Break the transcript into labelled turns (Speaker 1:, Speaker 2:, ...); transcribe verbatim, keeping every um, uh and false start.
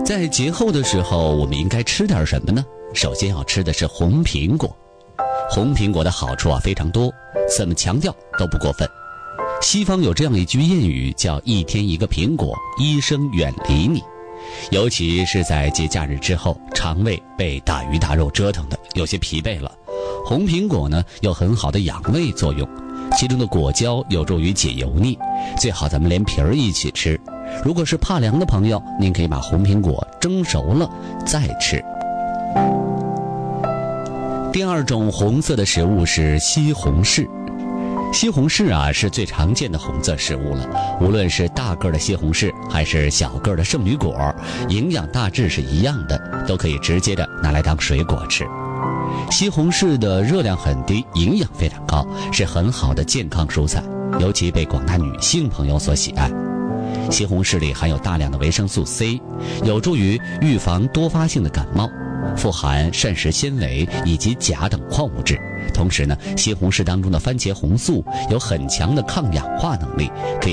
Speaker 1: 在节后的时候，我们应该吃点什么呢？首先要吃的是红苹果。红苹果的好处啊非常多，怎么强调都不过分。西方有这样一句谚语，叫一天一个苹果，医生远离你。尤其是在节假日之后，肠胃被大鱼大肉折腾的有些疲惫了，红苹果呢有很好的养胃作用，其中的果胶有助于解油腻，最好咱们连皮儿一起吃。如果是怕凉的朋友，您可以把红苹果蒸熟了再吃。第二种红色的食物是西红柿。西红柿啊是最常见的红色食物了，无论是大个的西红柿还是小个的圣女果，营养大致是一样的，都可以直接的拿来当水果吃。西红柿的热量很低，营养非常高，是很好的健康蔬菜，尤其被广大女性朋友所喜爱。西红柿里含有大量的维生素 C， 有助于预防多发性的感冒，富含膳食纤维以及钾等矿物质。同时呢，西红柿当中的番茄红素有很强的抗氧化能力，可以